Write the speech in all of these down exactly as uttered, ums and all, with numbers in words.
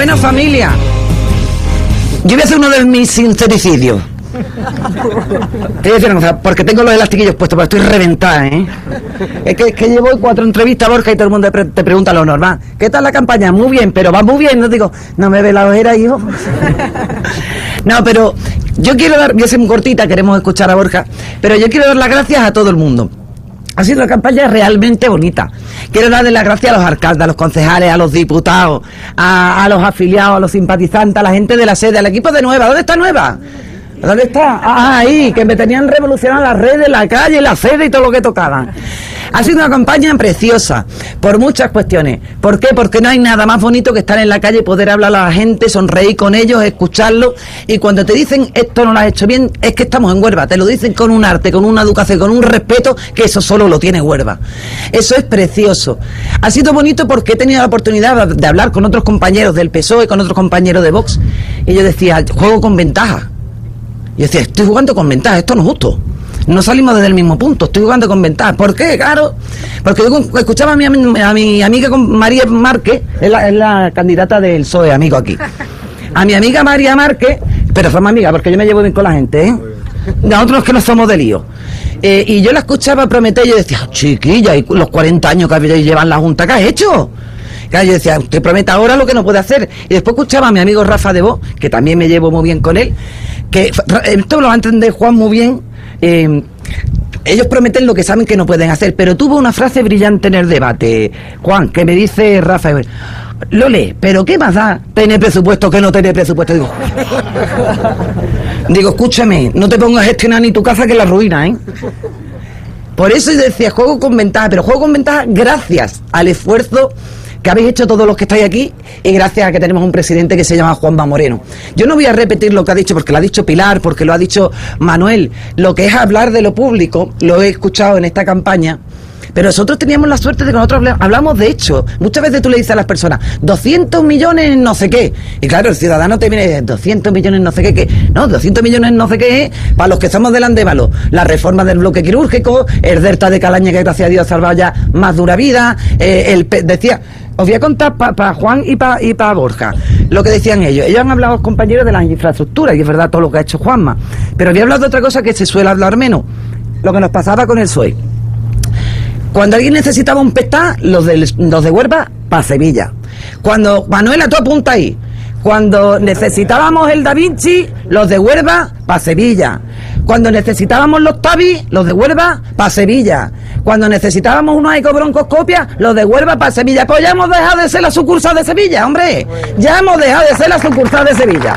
Bueno, familia, yo voy a hacer uno de mis sincericidios. Te voy a decir una cosa, porque tengo los elastiquillos puestos, pero estoy reventada, ¿eh? Es que, es que llevo cuatro entrevistas, Borja, y todo el mundo te, te pregunta lo normal. ¿Qué tal la campaña? Muy bien, pero va muy bien. No digo, no me ve la ojera, hijo. No, pero yo quiero dar, voy a ser muy cortita, queremos escuchar a Borja, pero yo quiero dar las gracias a todo el mundo. Ha sido una campaña realmente bonita. Quiero darle las gracias a los alcaldes, a los concejales, a los diputados, a, a los afiliados, a los simpatizantes, a la gente de la sede, al equipo de Nueva. ¿Dónde está Nueva? ¿Dónde está? Ah, ahí, que me tenían revolucionado las redes, la calle, la sede y todo lo que tocaban. Ha sido una campaña preciosa, por muchas cuestiones. ¿Por qué? Porque no hay nada más bonito que estar en la calle, poder hablar a la gente, sonreír con ellos, escucharlos, y cuando te dicen esto no lo has hecho bien, es que estamos en Huelva, te lo dicen con un arte, con una educación, con un respeto, que eso solo lo tiene Huelva. Eso es precioso. Ha sido bonito porque he tenido la oportunidad de hablar con otros compañeros del P S O E, con otros compañeros de Vox, y yo decía, juego con ventaja. Y decía, estoy jugando con ventaja, esto no es justo. No salimos desde el mismo punto, estoy jugando con ventaja. ¿Por qué? Claro, porque yo escuchaba a mi, a mi amiga María Márquez, es la, es la candidata del P S O E, amigo, aquí. A mi amiga María Márquez, pero somos amigas, porque yo me llevo bien con la gente, ¿eh? Nosotros que no somos de lío. Eh, y yo la escuchaba prometer y yo decía, chiquilla, y los cuarenta años que llevan la Junta, ¿qué has hecho? Claro, yo decía, usted promete ahora lo que no puede hacer. Y después escuchaba a mi amigo Rafa de Voz, que también me llevo muy bien con él, que esto lo va a entender Juan muy bien. Eh, ellos prometen lo que saben que no pueden hacer, pero tuvo una frase brillante en el debate, Juan, que me dice Rafa, Lole, pero ¿qué más da tener presupuesto que no tener presupuesto? Digo, digo, escúchame, no te pongas a gestionar ni tu casa que la ruina, ¿eh? Por eso yo decía, juego con ventaja, pero juego con ventaja gracias al esfuerzo que habéis hecho todos los que estáis aquí, y gracias a que tenemos un presidente que se llama Juanma Moreno. Yo no voy a repetir lo que ha dicho, porque lo ha dicho Pilar, porque lo ha dicho Manuel. Lo que es hablar de lo público, lo he escuchado en esta campaña, pero nosotros teníamos la suerte de que nosotros hablamos de hecho. Muchas veces tú le dices a las personas, doscientos millones en no sé qué, y claro, el ciudadano te viene y dice, doscientos millones en no sé qué, ¿qué? No, doscientos millones en no sé qué, para los que somos del Andévalo, la reforma del bloque quirúrgico, el Delta de Calaña, que gracias a Dios ha salvado ya más dura vida, eh, el decía... Os voy a contar para pa Juan y para y pa Borja lo que decían ellos. Ellos han hablado, compañeros, de las infraestructuras, y es verdad todo lo que ha hecho Juanma. Pero voy a hablar de otra cosa que se suele hablar menos, lo que nos pasaba con el P S O E. Cuando alguien necesitaba un pestá, los de, los de Huelva, para Sevilla. Cuando, Manuela, tú apunta ahí. Cuando necesitábamos el Da Vinci, los de Huelva, para Sevilla. Cuando necesitábamos los Tabi, los de Huelva, para Sevilla. Cuando necesitábamos una ecobroncoscopia, los de Huelva, para Sevilla. Pues ya hemos dejado de ser la sucursal de Sevilla, hombre. Ya hemos dejado de ser la sucursal de Sevilla.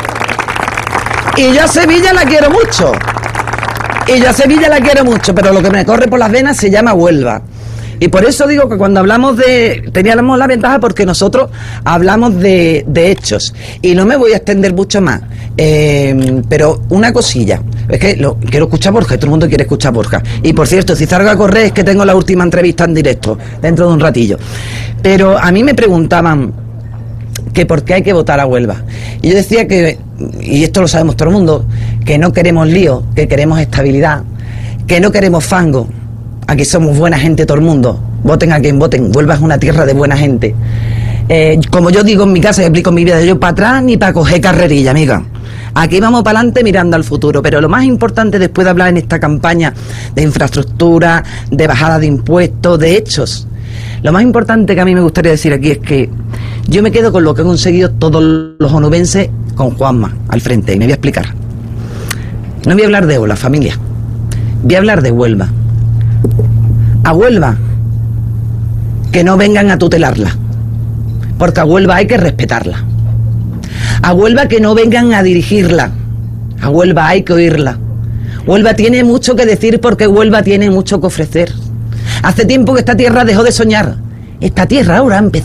Y yo a Sevilla la quiero mucho. Y yo a Sevilla la quiero mucho, pero lo que me corre por las venas se llama Huelva. Y por eso digo que cuando hablamos de... Teníamos la ventaja porque nosotros hablamos de, de hechos. Y no me voy a extender mucho más. Eh, pero una cosilla. Es que lo, quiero escuchar a Borja, todo el mundo quiere escuchar a Borja. Y por cierto, si salgo a correr es que tengo la última entrevista en directo, dentro de un ratillo. Pero a mí me preguntaban que por qué hay que votar a Huelva. Y yo decía que, y esto lo sabemos todo el mundo, que no queremos lío, que queremos estabilidad, que no queremos fango. Aquí somos buena gente todo el mundo. Voten a quien voten. Huelva es una tierra de buena gente. Eh, como yo digo en mi casa y explico en mi vida, yo para atrás ni para coger carrerilla, amiga. Aquí vamos para adelante mirando al futuro. Pero lo más importante después de hablar en esta campaña de infraestructura, de bajada de impuestos, de hechos, lo más importante que a mí me gustaría decir aquí es que yo me quedo con lo que han conseguido todos los onubenses con Juanma al frente. Y me voy a explicar. No voy a hablar de Ola, familia. Voy a hablar de Huelva. A Huelva, que no vengan a tutelarla, porque a Huelva hay que respetarla. A Huelva que no vengan a dirigirla, a Huelva hay que oírla. Huelva tiene mucho que decir porque Huelva tiene mucho que ofrecer. Hace tiempo que esta tierra dejó de soñar. Esta tierra ahora ha empezado